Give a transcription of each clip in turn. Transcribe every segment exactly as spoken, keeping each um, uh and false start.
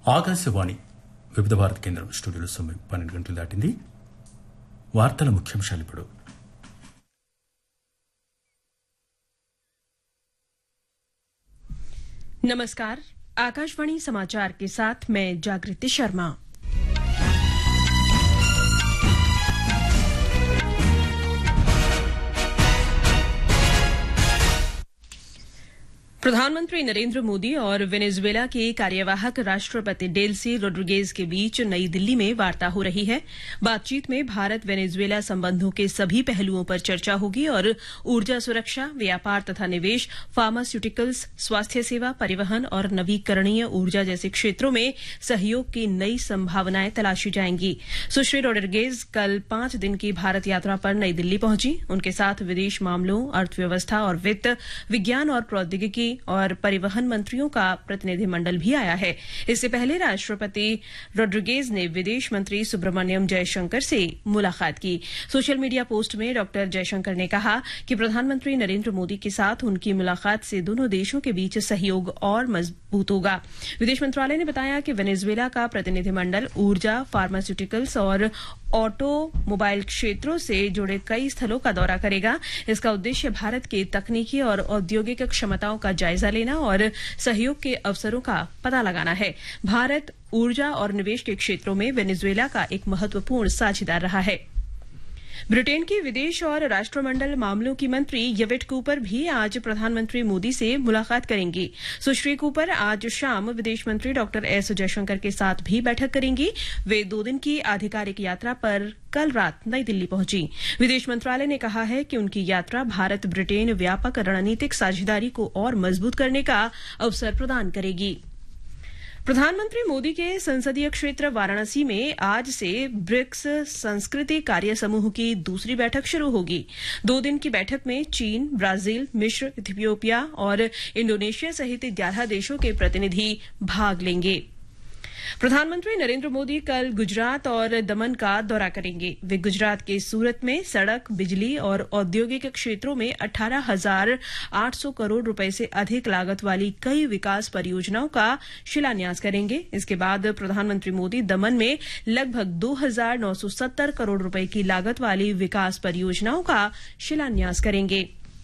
ఆకాశవాణి వివిధ భారత కేంద్రం స్టూడియోలో సమయం పన్నెండు గంటలు దాటింది. వార్తల ముఖ్యాంశాలు ఇప్పుడు. नमस्कार, आकाशवाणी समाचार के साथ मैं जागृति शर्मा. प्रधानमंत्री नरेंद्र मोदी और वेनेजुएला के कार्यवाहक राष्ट्रपति डेल्सी रोड्रिगेज के बीच नई दिल्ली में वार्ता हो रही है. बातचीत में भारत वेनेजुएला संबंधों के सभी पहलुओं पर चर्चा होगी और ऊर्जा सुरक्षा, व्यापार तथा निवेश, फार्मास्यूटिकल्स, स्वास्थ्य सेवा, परिवहन और नवीकरणीय ऊर्जा जैसे क्षेत्रों में सहयोग की नई संभावनाएं तलाशी जाएंगी. सुश्री रोड्रिगेज कल पांच दिन की भारत यात्रा पर नई दिल्ली पहुंची. उनके साथ विदेश मामलों, अर्थव्यवस्था और वित्त, विज्ञान और प्रौद्योगिकी और परिवहन मंत्रियों का प्रतिनिधिमंडल भी आया है. इससे पहले राष्ट्रपति रोड्रिगेज ने विदेश मंत्री सुब्रमण्यम जयशंकर से मुलाकात की. सोशल मीडिया पोस्ट में डॉक्टर जयशंकर ने कहा कि प्रधानमंत्री नरेंद्र मोदी के साथ उनकी मुलाकात से दोनों देशों के बीच सहयोग और मजबूत होगा. विदेश मंत्रालय ने बताया कि वेनेजुएला का प्रतिनिधिमंडल ऊर्जा, फार्मास्यूटिकल्स और ऑटोमोबाइल क्षेत्रों से जुड़े कई स्थलों का दौरा करेगा. इसका उद्देश्य भारत के तकनीकी और औद्योगिक क्षमताओं का जायजा लेना और सहयोग के अवसरों का पता लगाना है. भारत ऊर्जा और निवेश के क्षेत्रों में वेनेजुएला का एक महत्वपूर्ण साझेदार रहा है. ब्रिटेन की विदेश और राष्ट्रमंडल मामलों की मंत्री यवेट कूपर भी आज प्रधानमंत्री मोदी से मुलाकात करेंगी. सुश्री कूपर आज शाम विदेश मंत्री डॉक्टर एस जयशंकर के साथ भी बैठक करेंगी. वे दो दिन की आधिकारिक यात्रा पर कल रात नई दिल्ली पहुंची. विदेश मंत्रालय ने कहा है कि उनकी यात्रा भारत ब्रिटेन व्यापक रणनीतिक साझेदारी को और मजबूत करने का अवसर प्रदान करेगी. प्रधानमंत्री मोदी के संसदीय क्षेत्र वाराणसी में आज से ब्रिक्स संस्कृति कार्य समूह की दूसरी बैठक शुरू होगी. दो दिन की बैठक में चीन, ब्राजील, मिस्र, इथियोपिया और इंडोनेशिया सहित ग्यारह देशों के प्रतिनिधि भाग लेंगे. प्रधानमंत्री नरेंद्र मोदी कल गुजरात और दमन का दौरा करेंगे. वे गुजरात के सूरत में सड़क, बिजली और औद्योगिक क्षेत्रों में अठारह हजार आठ सौ करोड़ रुपए से अधिक लागत वाली कई विकास परियोजनाओं का शिलान्यास करेंगे. इसके बाद प्रधानमंत्री मोदी दमन में लगभग दो हजार नौ सौ सत्तर करोड़ रुपए की लागत वाली विकास परियोजनाओं का शिलान्यास करेंगे.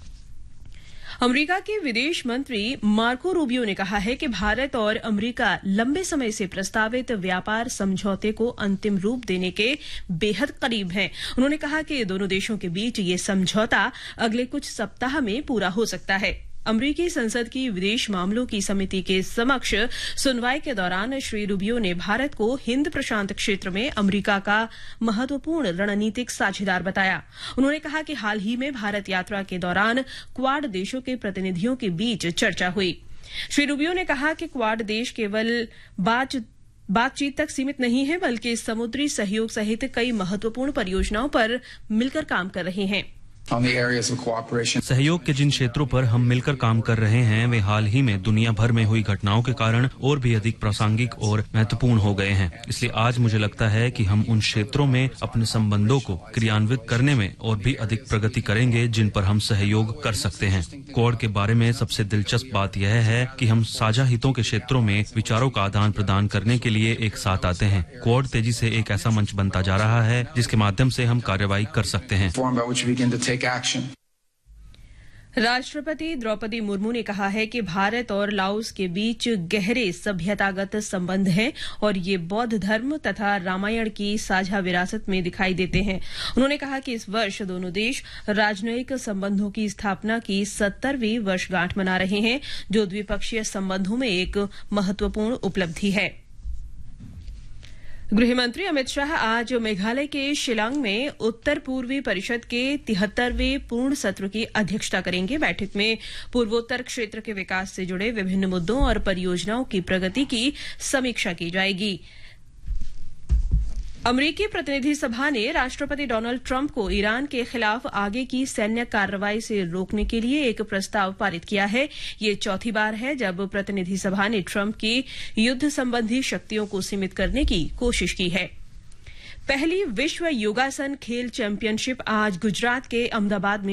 अमरीका के विदेश मंत्री मार्को रूबियो ने कहा है कि भारत और अमरीका लंबे समय से प्रस्तावित व्यापार समझौते को अंतिम रूप देने के बेहद करीब हैं. उन्होंने कहा कि दोनों देशों के बीच ये समझौता अगले कुछ सप्ताह में पूरा हो सकता है. अमरीकी संसद की विदेश मामलों की समिति के समक्ष सुनवाई के दौरान श्री रूबियो ने भारत को हिंद प्रशांत क्षेत्र में अमरीका का महत्वपूर्ण रणनीतिक साझेदार बताया. उन्होंने कहा कि हाल ही में भारत यात्रा के दौरान क्वाड देशों के प्रतिनिधियों के बीच चर्चा हुई. श्री रूबियो ने कहा कि क्वाड देश केवल बात बातचीत तक सीमित नहीं है, बल्कि समुद्री सहयोग सहित कई महत्वपूर्ण परियोजनाओं पर मिलकर काम कर रहे हैं. सहयोग के जिन क्षेत्रों पर हम मिलकर काम कर रहे हैं वे हाल ही में दुनिया भर में हुई घटनाओं के कारण और भी अधिक प्रासंगिक और महत्वपूर्ण हो गए हैं. इसलिए आज मुझे लगता है कि हम उन क्षेत्रों में अपने संबंधों को क्रियान्वित करने में और भी अधिक प्रगति करेंगे जिन पर हम सहयोग कर सकते हैं. क्वाड के बारे में सबसे दिलचस्प बात यह है कि हम साझा हितों के क्षेत्रों में विचारों का आदान प्रदान करने के लिए एक साथ आते हैं. क्वाड तेजी से एक ऐसा मंच बनता जा रहा है जिसके माध्यम से हम कार्रवाई कर सकते हैं. राष्ट्रपति द्रौपदी मुर्मू ने कहा है कि भारत और लाओस के बीच गहरे सभ्यतागत संबंध हैं और ये बौद्ध धर्म तथा रामायण की साझा विरासत में दिखाई देते हैं. उन्होंने कहा कि इस वर्ष दोनों देश राजनयिक संबंधों की स्थापना की सत्तरवीं वर्षगांठ मना रहे हैं, जो द्विपक्षीय संबंधों में एक महत्वपूर्ण उपलब्धि है. गृहमंत्री अमित शाह आज मेघालय के शिलांग में उत्तर पूर्वी परिषद के तिहत्तरवें पूर्ण सत्र की अध्यक्षता करेंगे. बैठक में पूर्वोत्तर क्षेत्र के विकास से जुड़े विभिन्न मुद्दों और परियोजनाओं की प्रगति की समीक्षा की जाएगी. अमरीकी प्रतिनिधि सभा ने राष्ट्रपति डोनाल्ड ट्रंप को ईरान के खिलाफ आगे की सैन्य कार्रवाई से रोकने के लिए एक प्रस्ताव पारित किया है. ये चौथी बार है जब प्रतिनिधि सभा ने ट्रंप की युद्ध संबंधी शक्तियों को सीमित करने की कोशिश की है. पहली विश्व योगासन खेल चैंपियनशिप आज गुजरात के अहमदाबाद में